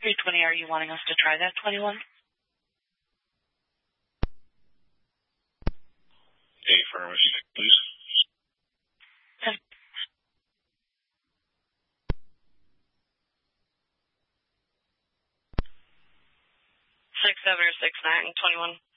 320, are you wanting us to try that 21? Affirmative, please. 67 or 69, 21.